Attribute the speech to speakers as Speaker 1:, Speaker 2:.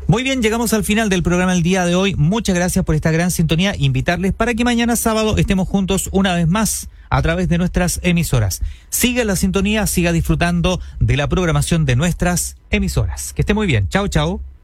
Speaker 1: Muy bien, llegamos al final del programa el día de hoy. Muchas gracias por esta gran sintonía. Invitarles para que mañana sábado estemos juntos una vez más a través de nuestras emisoras. Siga la sintonía, siga disfrutando de la programación de nuestras emisoras. Que esté muy bien. Chao, chao.